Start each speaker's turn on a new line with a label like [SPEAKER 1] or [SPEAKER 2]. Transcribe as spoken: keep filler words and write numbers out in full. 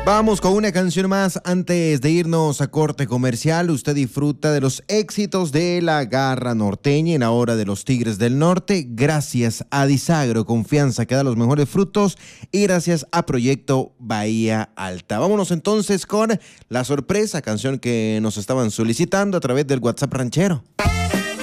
[SPEAKER 1] Vamos con una canción más antes de irnos a corte comercial. Usted disfruta de los éxitos de la Garra Norteña en la hora de los Tigres del Norte, gracias a Disagro, confianza que da los mejores frutos, y gracias a Proyecto Bahía Alta. Vámonos entonces con la sorpresa, canción que nos estaban solicitando a través del WhatsApp ranchero.